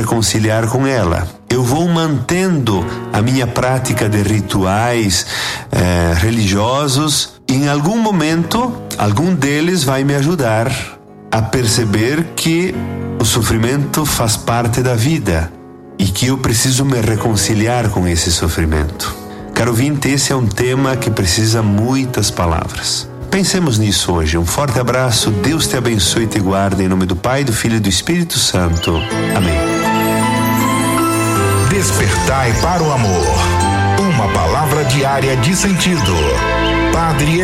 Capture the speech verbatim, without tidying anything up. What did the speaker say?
reconciliar com ela. Eu vou mantendo a minha prática de rituais eh, religiosos. E em algum momento, algum deles vai me ajudar a perceber que o sofrimento faz parte da vida e que eu preciso me reconciliar com esse sofrimento. Caro ouvinte, esse é um tema que precisa muitas palavras. Pensemos nisso hoje. Um forte abraço, Deus te abençoe e te guarde, em nome do Pai, do Filho e do Espírito Santo. Amém. Despertai para o amor. Uma palavra diária de sentido. Padre